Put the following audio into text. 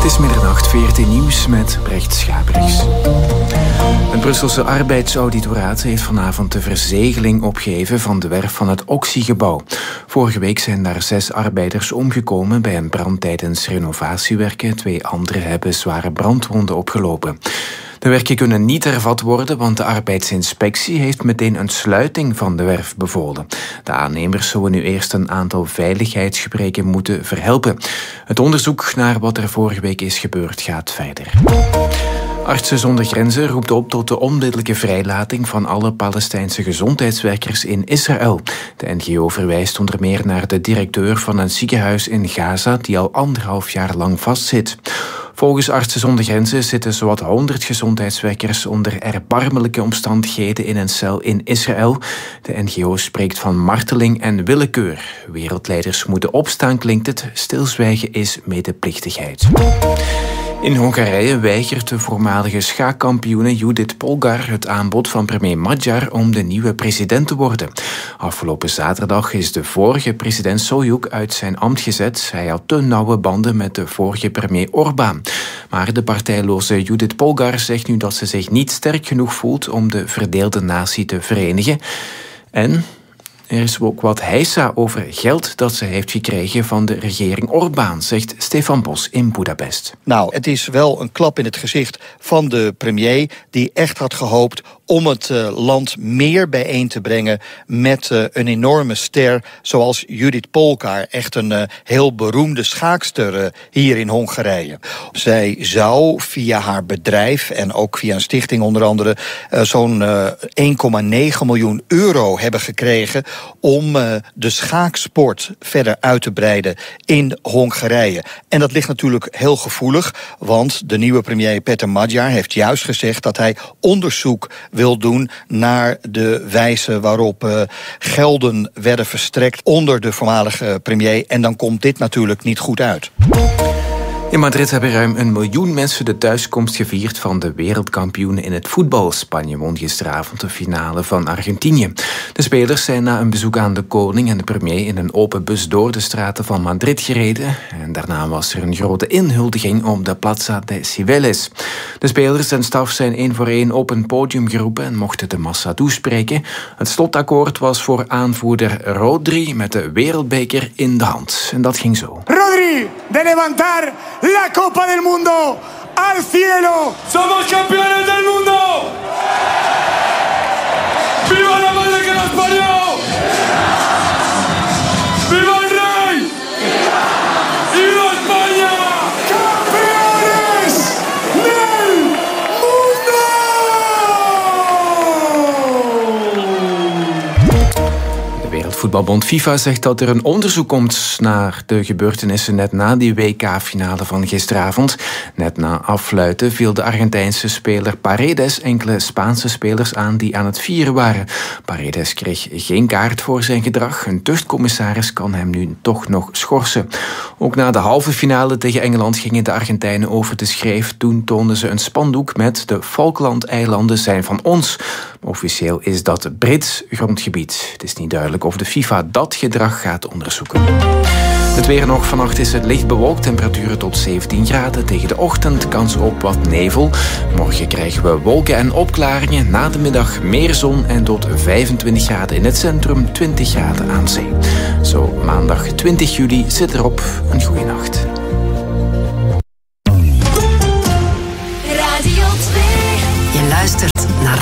is middernacht, VRT Nieuws met Brecht Schabriks. Het Brusselse arbeidsauditoraat heeft vanavond de verzegeling opgeheven van de werf van het Oxy-gebouw. Vorige week zijn daar 6 arbeiders omgekomen bij een brand tijdens renovatiewerken. 2 anderen hebben zware brandwonden opgelopen. De werken kunnen niet hervat worden, want de arbeidsinspectie heeft meteen een sluiting van de werf bevolen. De aannemers zullen nu eerst een aantal veiligheidsgebreken moeten verhelpen. Het onderzoek naar wat er vorige week is gebeurd gaat verder. Artsen zonder Grenzen roept op tot de onmiddellijke vrijlating van alle Palestijnse gezondheidswerkers in Israël. De NGO verwijst onder meer naar de directeur van een ziekenhuis in Gaza die al 1,5 jaar lang vastzit. Volgens Artsen zonder Grenzen zitten zowat 100 gezondheidswerkers onder erbarmelijke omstandigheden in een cel in Israël. De NGO spreekt van marteling en willekeur. Wereldleiders moeten opstaan, klinkt het. Stilzwijgen is medeplichtigheid. In Hongarije weigert de voormalige schaakkampioene Judith Polgar het aanbod van premier Magyar om de nieuwe president te worden. Afgelopen zaterdag is de vorige president Solyuk uit zijn ambt gezet. Hij had te nauwe banden met de vorige premier Orbán. Maar de partijloze Judith Polgar zegt nu dat ze zich niet sterk genoeg voelt om de verdeelde natie te verenigen. En er is ook wat heisa over geld dat ze heeft gekregen van de regering Orbán, zegt Stefan Bos in Budapest. Nou, het is wel een klap in het gezicht van de premier die echt had gehoopt om het land meer bijeen te brengen met een enorme ster zoals Judith Polgar, echt een heel beroemde schaakster hier in Hongarije. Zij zou via haar bedrijf en ook via een stichting onder andere zo'n 1,9 miljoen euro hebben gekregen om de schaaksport verder uit te breiden in Hongarije. En dat ligt natuurlijk heel gevoelig, want de nieuwe premier Peter Magyar heeft juist gezegd dat hij onderzoek wil doen naar de wijze waarop gelden werden verstrekt onder de voormalige premier. En dan komt dit natuurlijk niet goed uit. In Madrid hebben ruim 1 miljoen mensen de thuiskomst gevierd van de wereldkampioenen in het voetbal. Spanje won gisteravond de finale van Argentinië. De spelers zijn na een bezoek aan de koning en de premier in een open bus door de straten van Madrid gereden. En daarna was er een grote inhuldiging op de Plaza de Cibeles. De spelers en staf zijn 1 voor 1 op een podium geroepen en mochten de massa toespreken. Het slotakkoord was voor aanvoerder Rodri met de wereldbeker in de hand. En dat ging zo. Rodri, de levantar la Copa del Mundo al cielo. Somos campeones del mundo. Viva la madre que nos parió. Viva el rey. Viva España. Campeones del mundo. De Wereldvoetbalbond FIFA zegt dat er een onderzoek komt naar de gebeurtenissen net na die WK-finale van gisteravond. Net na affluiten viel de Argentijnse speler Paredes enkele Spaanse spelers aan die aan het vieren waren. Paredes kreeg geen kaart voor zijn gedrag. Een tuchtcommissaris kan hem nu toch nog schorsen. Ook na de halve finale tegen Engeland gingen de Argentijnen over de schreef. Toen toonden ze een spandoek met de Falklandeilanden zijn van ons. Officieel is dat Brits grondgebied. Het is niet duidelijk of de FIFA dat gedrag gaat onderzoeken. Het weer nog. Vannacht is het licht bewolkt. Temperaturen tot 17 graden. Tegen de ochtend kans op wat nevel. Morgen krijgen we wolken en opklaringen. Na de middag meer zon en tot 25 graden in het centrum. 20 graden aan zee. Zo maandag 20 juli zit erop. Een goeie nacht.